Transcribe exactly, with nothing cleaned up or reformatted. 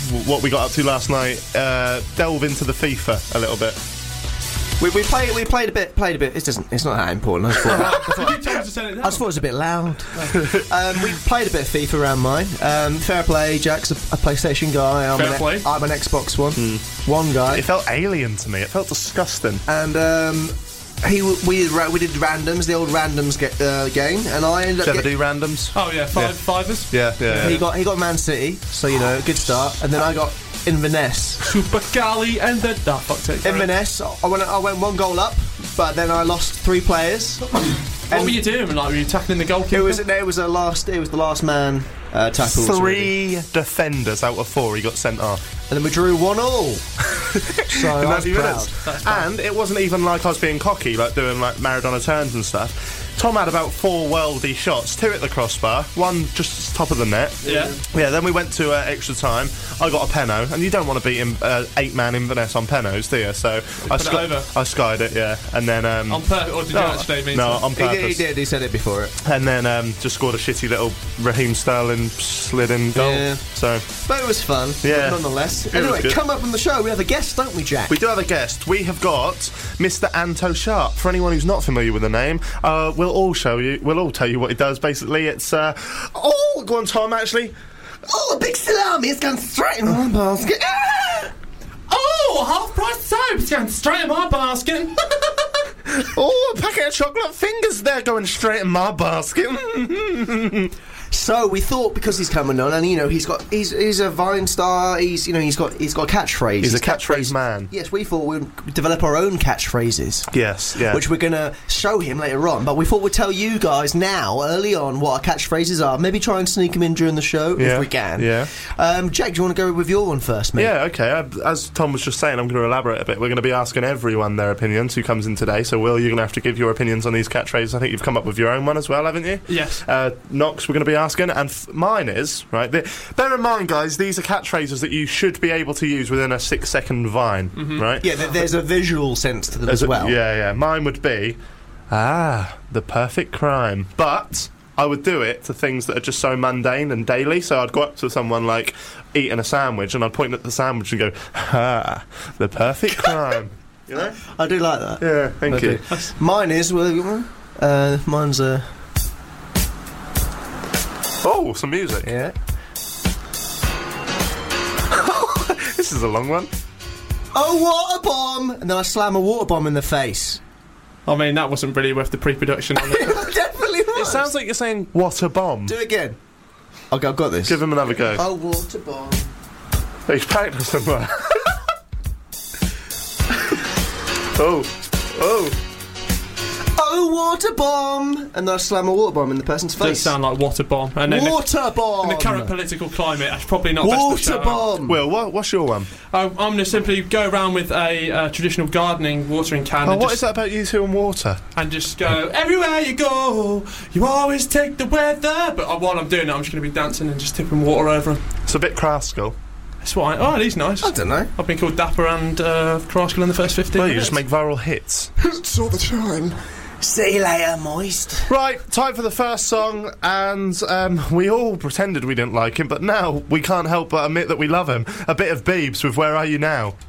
what we got up to last night, uh, delve into the FIFA a little bit. We, we played we played a bit played a bit. It doesn't. It's not that important. I just thought, I thought, You told us to turn it down. I just thought it was a bit loud. um, we played a bit of FIFA around mine. Um, fair play. Jack's a, a PlayStation guy. I'm Fair an, play. I'm an Xbox one. Mm. One guy. It felt alien to me. It felt disgusting. And um, he we ra- we did randoms, the old randoms ge- uh, game, and I ended Did up. you ever Get, do randoms? Oh yeah, five Yeah. fivers. Yeah, yeah. he yeah. got he got Man City, so you know, good start. And then I got Inverness. Super Galley and the oh, fuck it. Inverness. I went I went one goal up, but then I lost three players. What were you doing? Like, were you tackling the goalkeeper? It was it was a last it was the last man uh, tackles. Three defenders out of four he got sent off. And then we drew one all. So I was proud. And it wasn't even like I was being cocky, like doing like Maradona turns and stuff. Tom had about four worldy shots, two at the crossbar, one just top of the net. Yeah. Yeah, then we went to uh, extra time. I got a penno, and you don't want to beat uh, eight-man Inverness on pennos, do you? So I, put it over? I skied it, yeah. And then... Um, On purpose, or did you no, actually mean No, to? on He purpose. did, he did, he said it before it. And then um, just scored a shitty little Raheem Sterling slid-in goal. Yeah. So... But it was fun, Yeah. nonetheless. was Anyway, good. come up on the show. We have a guest, don't we, Jack? We do have a guest. We have got Mister Anto Sharp. For anyone who's not familiar with the name, uh, we'll all show you. We'll all tell you what he does. Basically, it's uh, oh, go on, Tom. Actually, Oh, a big salami has gone straight in my basket. Ah! Oh, half price soap's going straight in my basket. oh, a packet of chocolate fingers there going straight in my basket. So we thought because he's coming on, and you know he's got he's he's a Vine star. He's you know he's got he's got a catchphrase. He's a His catchphrase man. Yes, we thought we'd develop our own catchphrases. Yes, yeah. Which we're going to show him later on, but we thought we'd tell you guys now, early on, what our catchphrases are. Maybe try and sneak them in during the show, Yeah, if we can. yeah. Um, Jack, do you want to go with your one first, mate? Yeah, okay. I, as Tom was just saying, I'm going to elaborate a bit. We're going to be asking everyone their opinions who comes in today. So, Will, you're going to have to give your opinions on these catchphrases. I think you've come up with your own one as well, haven't you? Yes. Uh, Knox, we're going to be asking, and f- mine is, right, the, bear in mind, guys, these are catchphrases that you should be able to use within a six-second Vine, right? Yeah, th- there's a visual sense to them There's as a- well. Yeah, yeah. Mine would be, ah, the perfect crime. But I would do it to things that are just so mundane and daily. So I'd go up to someone like eating a sandwich, and I'd point at the sandwich and go, ah, the perfect crime. You know? I do like that. Yeah, thank I you. do. Mine is, well, uh, mine's a... Oh, some music. Yeah. This is a long one. Oh, water bomb! And then I slam a water bomb in the face. I mean, that wasn't really worth the pre-production on it. Definitely was. It sounds like you're saying, what a bomb. Do it again. Okay, I've got this. Give him another go. Oh, water bomb. He's practicing that. oh, oh. Oh, water bomb! And then I slam a water bomb in the person's It does face. sound like water bomb. And then Water bomb! in the current political climate, that's probably not best to Water shout out. bomb! Will, what, what's your one? Um, I'm going to simply go around with a uh, traditional gardening watering can Oh, and, what just, is that about you two and water? and just go, everywhere you go, you always take the weather. But uh, while I'm doing it, I'm just going to be dancing and just tipping water over them. It's a bit Craskell. That's why. Oh, he's nice. I don't know. I've been called Dapper and uh, Craskell in the first fifteen Well, you minutes. just make viral hits. It's all the time. See you later, moist. Right, time for the first song, and um, we all pretended we didn't like him, but now we can't help but admit that we love him. A bit of Biebs with Where Are You Now?